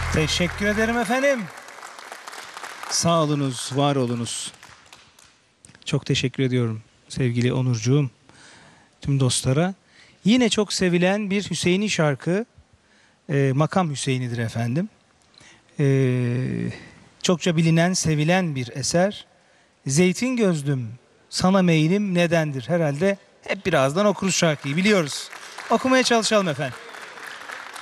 Teşekkür ederim efendim. Sağ olunuz, var olunuz. Çok teşekkür ediyorum sevgili Onurcuğum, tüm dostlara. Yine çok sevilen bir Hüseyini şarkı, Makam Hüseyini'dir efendim. Çokça bilinen, sevilen bir eser. Zeytin gözlüm, sana meylim nedendir? Herhalde hep birazdan okuruz şarkıyı, biliyoruz. Okumaya çalışalım efendim.